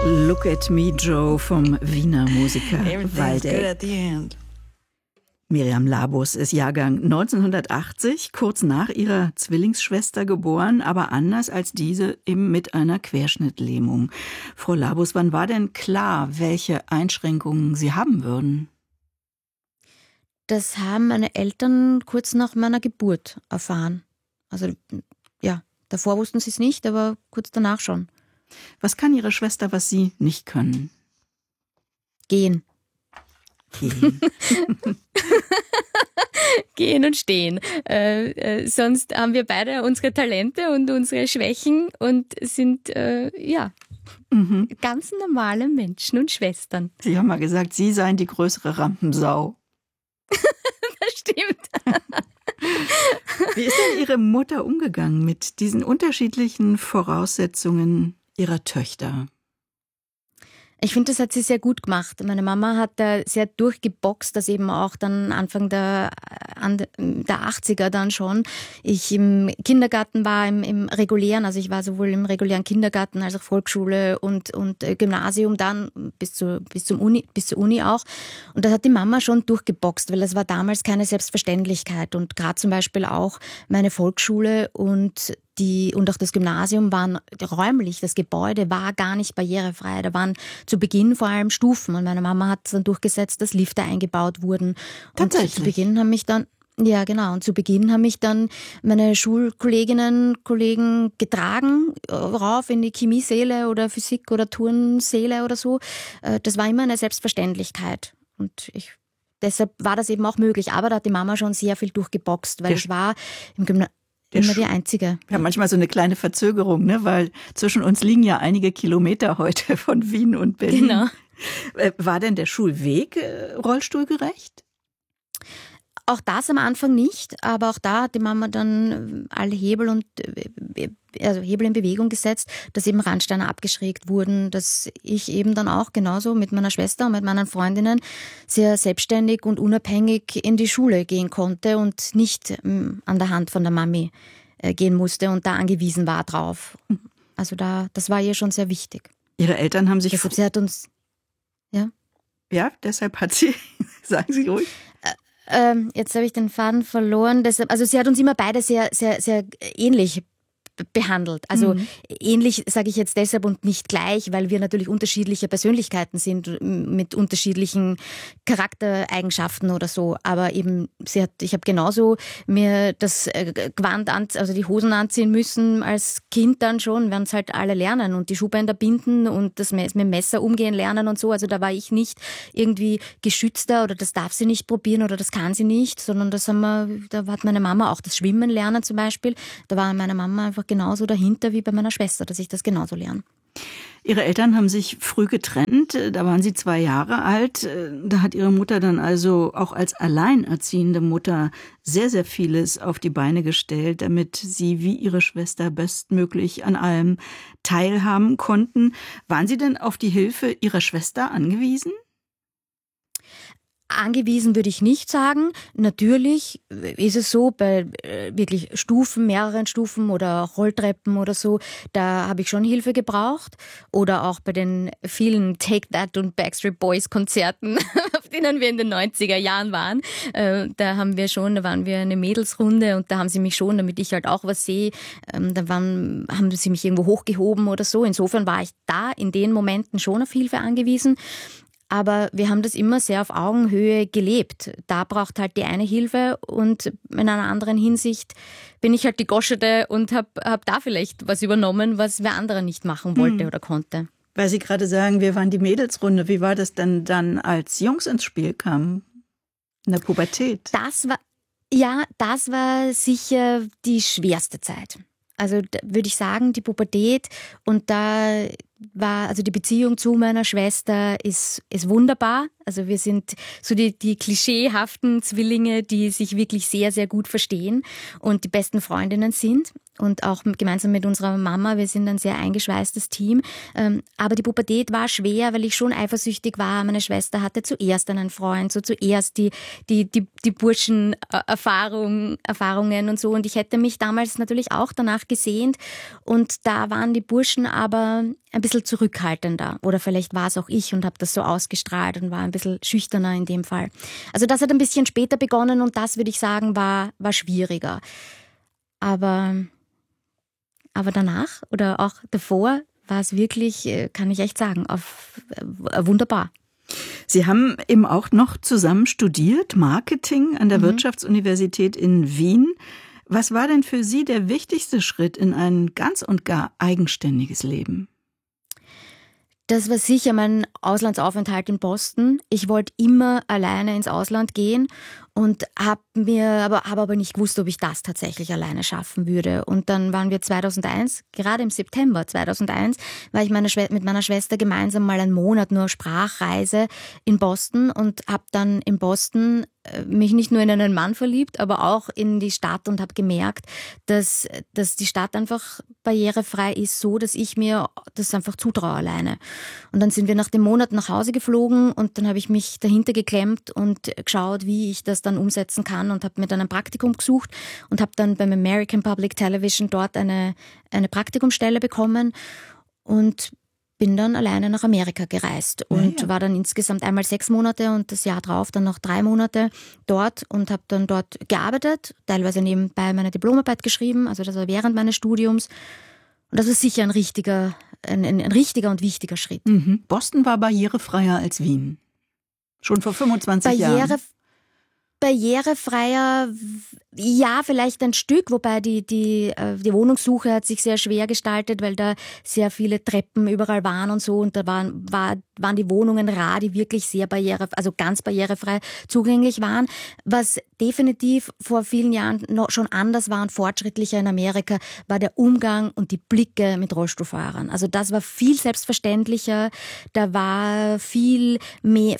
Look at Me Joe vom Wiener Musiker Everything's good at the end. Miriam Labus ist Jahrgang 1980, kurz nach ihrer Zwillingsschwester geboren, aber anders als diese eben mit einer Querschnittlähmung. Frau Labus, wann war denn klar, welche Einschränkungen Sie haben würden? Das haben meine Eltern kurz nach meiner Geburt erfahren. Also ja, davor wussten sie es nicht, aber kurz danach schon. Was kann Ihre Schwester, was Sie nicht können? Gehen. Gehen. Gehen und stehen. Sonst haben wir beide unsere Talente und unsere Schwächen und sind ganz normale Menschen und Schwestern. Sie haben mal gesagt, Sie seien die größere Rampensau. Das stimmt. Wie ist denn Ihre Mutter umgegangen mit diesen unterschiedlichen Voraussetzungen Ihrer Töchter? Ich finde, das hat sie sehr gut gemacht. Meine Mama hat da sehr durchgeboxt, das eben auch dann Anfang der 80er dann schon. Ich im Kindergarten war, im regulären, also ich war sowohl im regulären Kindergarten als auch Volksschule und Gymnasium dann bis zur Uni auch. Und da hat die Mama schon durchgeboxt, weil das war damals keine Selbstverständlichkeit. Und gerade zum Beispiel auch meine Volksschule und auch das Gymnasium waren räumlich, das Gebäude war gar nicht barrierefrei. Da waren zu Beginn vor allem Stufen und meine Mama hat dann durchgesetzt, dass Lifte eingebaut wurden. Tatsächlich? Und zu Beginn haben mich dann meine Schulkolleginnen, Kollegen getragen, rauf in die Chemiesäle oder Physik- oder Turnsäle oder so. Das war immer eine Selbstverständlichkeit. Und deshalb war das eben auch möglich. Aber da hat die Mama schon sehr viel durchgeboxt, weil ich war im Gymnasium immer die Einzige. Wir haben manchmal so eine kleine Verzögerung, ne? Weil zwischen uns liegen ja einige Kilometer heute von Wien und Berlin. Genau. War denn der Schulweg rollstuhlgerecht? Auch das am Anfang nicht, aber auch da hat die Mama dann alle Hebel in Bewegung gesetzt, dass eben Randsteine abgeschrägt wurden, dass ich eben dann auch genauso mit meiner Schwester und mit meinen Freundinnen sehr selbstständig und unabhängig in die Schule gehen konnte und nicht an der Hand von der Mami gehen musste und da angewiesen war drauf. Also das war ihr schon sehr wichtig. Ihre Eltern haben sich... Deshalb, sie hat uns... Ja? Ja, deshalb hat sie... Sagen Sie ruhig. Jetzt habe ich den Faden verloren. Deshalb, also sie hat uns immer beide sehr, sehr, sehr ähnlich behandelt. Also ähnlich sage ich jetzt deshalb und nicht gleich, weil wir natürlich unterschiedliche Persönlichkeiten sind mit unterschiedlichen Charaktereigenschaften oder so. Aber eben, ich habe genauso mir das Gewand, also die Hosen anziehen müssen als Kind dann schon, werden es halt alle lernen und die Schuhbänder binden und das mit dem Messer umgehen lernen und so. Also da war ich nicht irgendwie geschützter oder das darf sie nicht probieren oder das kann sie nicht, sondern da hat meine Mama auch das Schwimmen lernen zum Beispiel. Da war meine Mama einfach genauso dahinter wie bei meiner Schwester, dass ich das genauso lerne. Ihre Eltern haben sich früh getrennt, da waren Sie 2 Jahre alt. Da hat Ihre Mutter dann also auch als alleinerziehende Mutter sehr, sehr vieles auf die Beine gestellt, damit Sie wie Ihre Schwester bestmöglich an allem teilhaben konnten. Waren Sie denn auf die Hilfe Ihrer Schwester angewiesen? Angewiesen würde ich nicht sagen. Natürlich ist es so, bei wirklich mehreren Stufen oder Rolltreppen oder so, da habe ich schon Hilfe gebraucht. Oder auch bei den vielen Take That und Backstreet Boys Konzerten, auf denen wir in den 90er Jahren waren. Da waren wir eine Mädelsrunde und da haben sie mich schon, damit ich halt auch was sehe, haben sie mich irgendwo hochgehoben oder so. Insofern war ich da in den Momenten schon auf Hilfe angewiesen. Aber wir haben das immer sehr auf Augenhöhe gelebt. Da braucht halt die eine Hilfe und in einer anderen Hinsicht bin ich halt die Goschete und hab da vielleicht was übernommen, was wer andere nicht machen wollte oder konnte. Weil Sie gerade sagen, wir waren die Mädelsrunde. Wie war das denn dann, als Jungs ins Spiel kamen? In der Pubertät? Das war sicher die schwerste Zeit. Also würde ich sagen, die Pubertät und da war, also die Beziehung zu meiner Schwester ist wunderbar. Also wir sind so die klischeehaften Zwillinge, die sich wirklich sehr, sehr gut verstehen und die besten Freundinnen sind. und auch gemeinsam mit unserer Mama. Wir sind ein sehr eingeschweißtes Team. Aber die Pubertät war schwer, weil ich schon eifersüchtig war. Meine Schwester hatte zuerst einen Freund, so zuerst die Burschen-Erfahrungen und so. Und ich hätte mich damals natürlich auch danach gesehnt. Und da waren die Burschen aber ein bisschen zurückhaltender. Oder vielleicht war es auch ich und habe das so ausgestrahlt und war ein bisschen schüchterner in dem Fall. Also das hat ein bisschen später begonnen und das, würde ich sagen, war schwieriger. Aber danach oder auch davor war es wirklich, kann ich echt sagen, wunderbar. Sie haben eben auch noch zusammen studiert, Marketing an der Wirtschaftsuniversität in Wien. Was war denn für Sie der wichtigste Schritt in ein ganz und gar eigenständiges Leben? Das war sicher mein Auslandsaufenthalt in Boston. Ich wollte immer alleine ins Ausland gehen und habe aber nicht gewusst, ob ich das tatsächlich alleine schaffen würde. Und dann waren wir 2001, gerade im September 2001, war ich mit meiner Schwester gemeinsam mal einen Monat nur Sprachreise in Boston und habe dann in Boston mich nicht nur in einen Mann verliebt, aber auch in die Stadt und habe gemerkt, dass die Stadt einfach barrierefrei ist, so dass ich mir das einfach zutraue alleine. Und dann sind wir nach dem Monat nach Hause geflogen und dann habe ich mich dahinter geklemmt und geschaut, wie ich das dann umsetzen kann und habe mir dann ein Praktikum gesucht und habe dann beim American Public Television dort eine Praktikumsstelle bekommen und bin dann alleine nach Amerika gereist und war dann insgesamt einmal 6 Monate und das Jahr drauf dann noch 3 Monate dort und habe dann dort gearbeitet, teilweise nebenbei meine Diplomarbeit geschrieben, also das war während meines Studiums. Und das war sicher ein richtiger und wichtiger Schritt. Boston war barrierefreier als Wien. Schon vor 25 Jahren. Barrierefreier, ja, vielleicht ein Stück, wobei die Wohnungssuche hat sich sehr schwer gestaltet, weil da sehr viele Treppen überall waren und so und da waren die Wohnungen rar, die wirklich sehr ganz barrierefrei zugänglich waren. Was definitiv vor vielen Jahren noch schon anders war und fortschrittlicher in Amerika, war der Umgang und die Blicke mit Rollstuhlfahrern. Also das war viel selbstverständlicher, da war viel mehr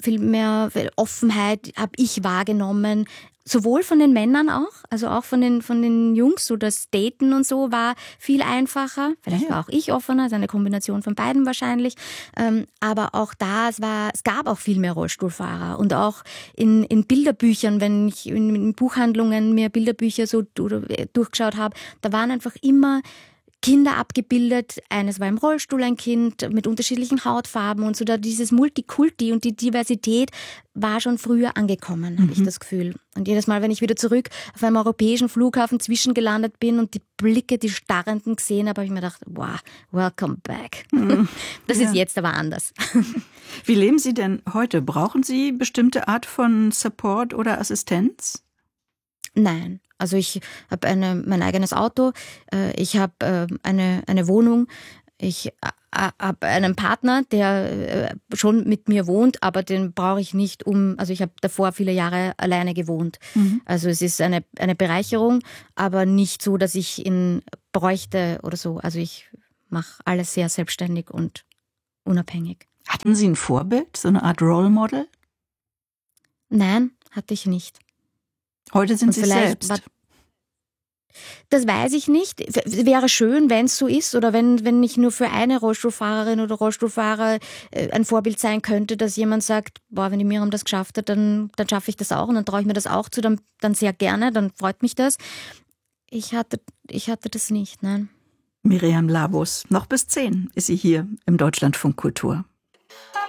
Offenheit, habe ich wahrgenommen. Sowohl von den Männern auch, also auch von den Jungs, so das Daten und so war viel einfacher. Vielleicht war auch ich offener, also eine Kombination von beiden wahrscheinlich. Aber auch da, es gab auch viel mehr Rollstuhlfahrer. Und auch in Bilderbüchern, wenn ich in Buchhandlungen mir Bilderbücher so durchgeschaut habe, da waren einfach immer Kinder abgebildet. Eines war im Rollstuhl ein Kind mit unterschiedlichen Hautfarben und so. Da dieses Multikulti und die Diversität war schon früher angekommen, habe ich das Gefühl. Und jedes Mal, wenn ich wieder zurück auf einem europäischen Flughafen zwischengelandet bin und die Blicke, die starrenden gesehen habe, habe ich mir gedacht, wow, welcome back. Das ist jetzt aber anders. Wie leben Sie denn heute? Brauchen Sie bestimmte Art von Support oder Assistenz? Nein. Also ich habe mein eigenes Auto, ich habe eine Wohnung, ich habe einen Partner, der schon mit mir wohnt, aber den brauche ich nicht also ich habe davor viele Jahre alleine gewohnt. Also es ist eine Bereicherung, aber nicht so, dass ich ihn bräuchte oder so. Also ich mache alles sehr selbstständig und unabhängig. Hatten Sie ein Vorbild, so eine Art Role Model? Nein, hatte ich nicht. Heute sind Sie selbst. Das weiß ich nicht. Wäre schön, wenn es so ist oder wenn ich nur für eine Rollstuhlfahrerin oder Rollstuhlfahrer ein Vorbild sein könnte, dass jemand sagt, boah, wenn die Miriam das geschafft hat, dann schaffe ich das auch und dann traue ich mir das auch zu, dann sehr gerne, dann freut mich das. Ich hatte das nicht, nein. Miriam Labus, noch bis 10 ist sie hier im Deutschlandfunk Kultur.